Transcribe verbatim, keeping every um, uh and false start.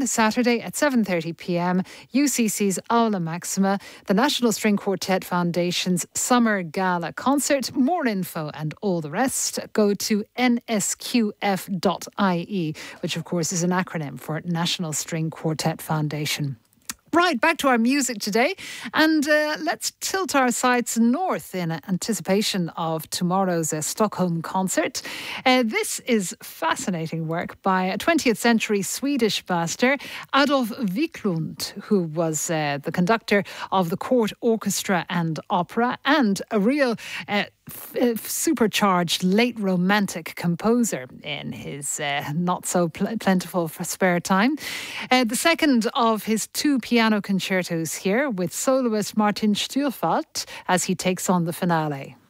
on Saturday at seven thirty p m, U C C's Aula Maxima, the National String Quartet Foundation's Summer Gala Concert. More info and all the rest, go to N S Q F dot I E, which of course is an acronym for National String Quartet Foundation. Right, back to our music today, and uh, let's tilt our sights north in anticipation of tomorrow's uh, Stockholm concert. Uh, this is fascinating work by a twentieth century Swedish master, Adolf Wiklund, who was uh, the conductor of the court orchestra and opera, and a real uh, F- supercharged late romantic composer in his uh, not so pl- plentiful for spare time. Uh, the second of his two piano concertos here with soloist Martin Stürfalt as he takes on the finale.